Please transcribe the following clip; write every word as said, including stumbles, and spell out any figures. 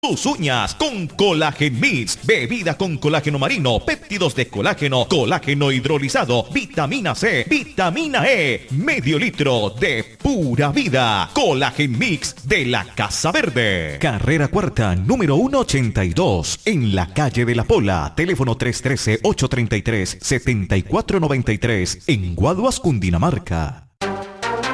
Tus uñas con Collagen Mix, bebida con colágeno marino, péptidos de colágeno, colágeno hidrolizado, vitamina C, vitamina E, medio litro de pura vida. Collagen Mix de la Casa Verde. Carrera Cuarta, número ciento ochenta y dos, en la calle de La Pola. Teléfono tres uno tres, ocho tres tres, siete cuatro nueve tres, en Guaduas, Cundinamarca.